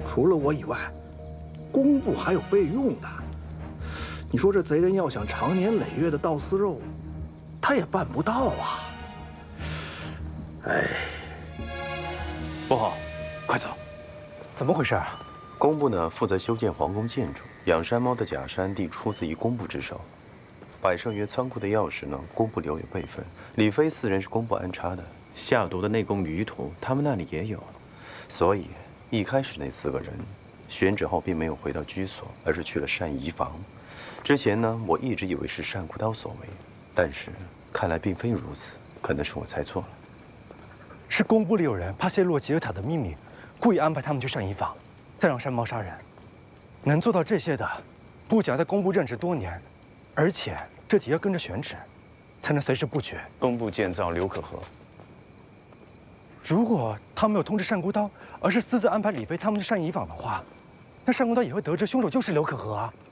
除了我以外，工部还有备用的。你说这贼人要想长年累月的盗私肉，他也办不到啊！哎， 不好，快走！ 怎么回事啊？ 工部呢负责修建皇宫建筑，养山猫的假山地出自于工部之手。百盛园仓库的钥匙呢，工部留有备份。李飞4人是工部安插的，下毒的内供女徒，他们那里也有。所以一开始那4个人选址后并没有回到居所，而是去了善宜房。之前呢，我一直以为是单孤刀所为，但是看来并非如此，可能是我猜错了。 是工部里有人怕泄露吉尔塔的秘密，故意安排他们去善宜坊，再让山猫杀人。能做到这些的，不仅要在工部任职多年，而且这几要跟着选址，才能随时布局。 工部建造刘可和。 如果他没有通知单孤刀，而是私自安排李飞他们去善宜坊的话，那单孤刀也会得知凶手就是刘可和啊。